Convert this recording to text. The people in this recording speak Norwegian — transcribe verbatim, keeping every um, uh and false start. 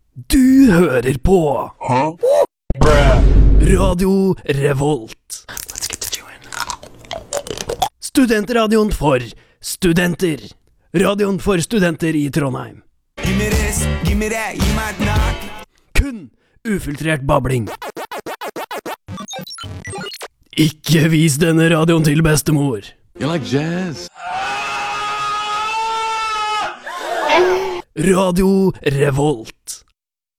Du hører på Radio Revolt. Studentradioen for studenter. Radioen for studenter i Trondheim. Kun ufiltrert babling. Ikke vis denne radioen til bestemor. You like jazz? Radio Revolt.